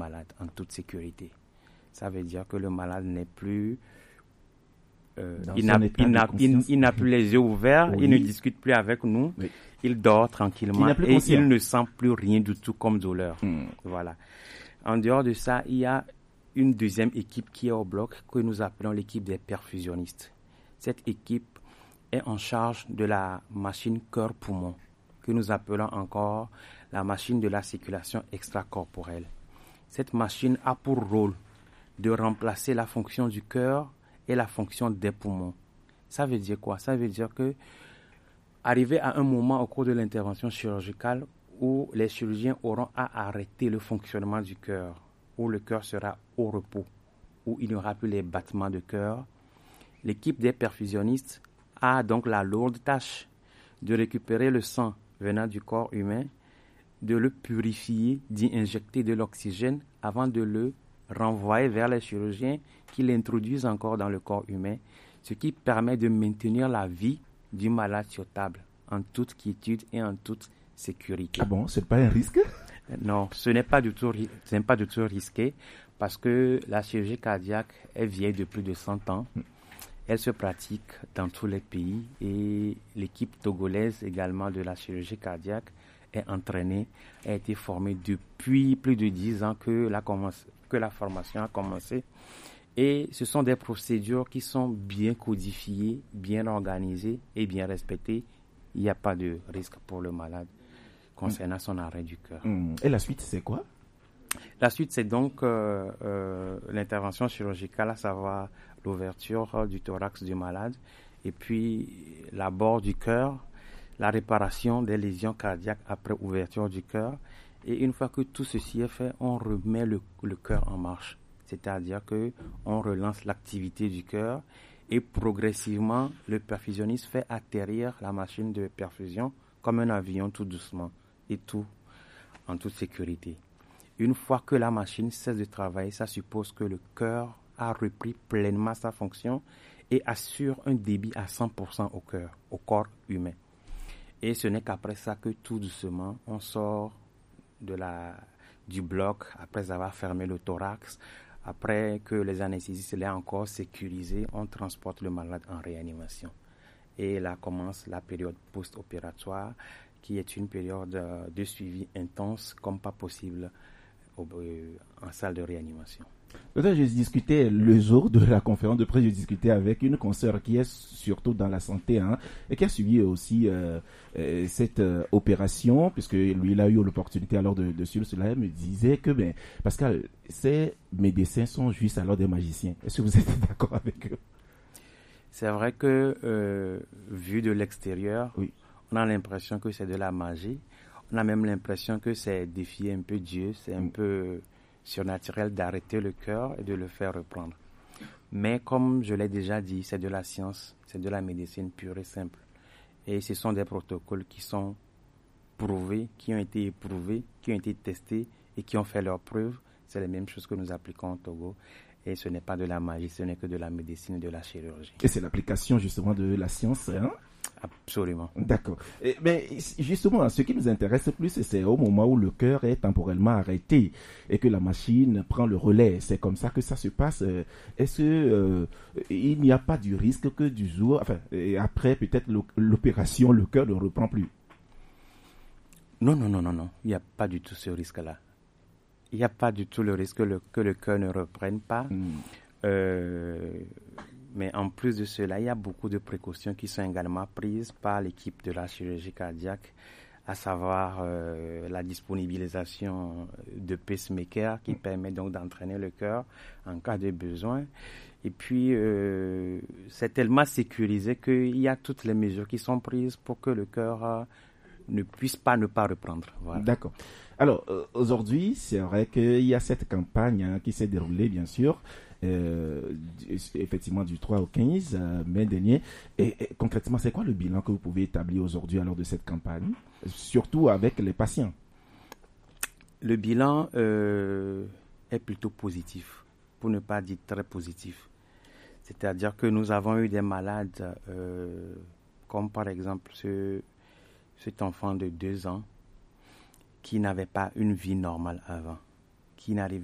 malade en toute sécurité. Ça veut dire que le malade n'est plus... il n'a plus les yeux ouverts, oui. Il ne discute plus avec nous, oui. Il dort tranquillement et il ne sent plus rien du tout comme douleur. Voilà. En dehors de ça, il y a une deuxième équipe qui est au bloc que nous appelons l'équipe des perfusionnistes. Cette équipe est en charge de la machine cœur-poumon que nous appelons encore la machine de la circulation extracorporelle. Cette machine a pour rôle de remplacer la fonction du cœur et la fonction des poumons. Ça veut dire quoi? Ça veut dire que arrivé à un moment au cours de l'intervention chirurgicale où les chirurgiens auront à arrêter le fonctionnement du cœur, où le cœur sera au repos, où il n'y aura plus les battements de cœur, l'équipe des perfusionnistes a donc la lourde tâche de récupérer le sang venant du corps humain, de le purifier, d'y injecter de l'oxygène avant de le renvoyer vers les chirurgiens qui l'introduisent encore dans le corps humain, ce qui permet de maintenir la vie du malade sur table en toute quiétude et en toute sécurité. Ah bon, c'est pas un risque? Non, ce n'est pas du tout risqué parce que la chirurgie cardiaque est vieille de plus de 100 ans. Elle se pratique dans tous les pays et l'équipe togolaise également de la chirurgie cardiaque est entraînée, a été formée depuis plus de 10 ans que la formation a commencé. Et ce sont des procédures qui sont bien codifiées, bien organisées et bien respectées. Il n'y a pas de risque pour le malade concernant son arrêt du cœur. Et la suite, c'est quoi? La suite, c'est donc l'intervention chirurgicale, à savoir l'ouverture du thorax du malade et puis l'abord du cœur, la réparation des lésions cardiaques après ouverture du cœur. Et une fois que tout ceci est fait, on remet le cœur en marche. C'est-à-dire qu'on relance l'activité du cœur et progressivement, le perfusionniste fait atterrir la machine de perfusion comme un avion tout doucement et tout en toute sécurité. Une fois que la machine cesse de travailler, ça suppose que le cœur a repris pleinement sa fonction et assure un débit à 100% au cœur, au corps humain. Et ce n'est qu'après ça que tout doucement, on sort du bloc après avoir fermé le thorax. Après que les anesthésistes l'aient encore sécurisé, on transporte le malade en réanimation. Et là commence la période post-opératoire, qui est une période de suivi intense comme pas possible en salle de réanimation. J'ai discuté le jour de la conférence de presse, j'ai discuté avec une consoeur qui est surtout dans la santé et qui a suivi aussi cette opération, puisque lui, il a eu l'opportunité alors de suivre cela. Elle me disait que, Pascal, ces médecins sont juste alors des magiciens. Est-ce que vous êtes d'accord avec eux? C'est vrai que, vu de l'extérieur, oui, on a l'impression que c'est de la magie. On a même l'impression que c'est défier un peu Dieu, c'est un peu surnaturel d'arrêter le cœur et de le faire reprendre. Mais comme je l'ai déjà dit, c'est de la science, c'est de la médecine pure et simple. Et ce sont des protocoles qui sont prouvés, qui ont été éprouvés, qui ont été testés et qui ont fait leurs preuves. C'est les mêmes choses que nous appliquons au Togo. Et ce n'est pas de la magie, ce n'est que de la médecine et de la chirurgie. Et c'est l'application justement de la science, Absolument. D'accord. Mais justement, ce qui nous intéresse plus, c'est au moment où le cœur est temporellement arrêté et que la machine prend le relais. C'est comme ça que ça se passe. Est-ce qu'il n'y a pas du risque que du jour, après peut-être l'opération, le cœur ne reprend plus? Non. Il n'y a pas du tout ce risque-là. Il n'y a pas du tout le risque que le cœur ne reprenne pas. Mais en plus de cela, il y a beaucoup de précautions qui sont également prises par l'équipe de la chirurgie cardiaque, à savoir la disponibilisation de pacemakers qui permet donc d'entraîner le cœur en cas de besoin. Et puis, c'est tellement sécurisé qu'il y a toutes les mesures qui sont prises pour que le cœur ne puisse pas ne pas reprendre. Voilà. D'accord. Alors, aujourd'hui, c'est vrai qu'il y a cette campagne qui s'est déroulée, bien sûr, effectivement du 3 au 15 mai dernier. Et concrètement, c'est quoi le bilan que vous pouvez établir aujourd'hui alors de cette campagne, surtout avec les patients? Le bilan est plutôt positif, pour ne pas dire très positif. C'est-à-dire que nous avons eu des malades, comme par exemple cet enfant de 2 ans, qui n'avait pas une vie normale avant, qui n'arrivait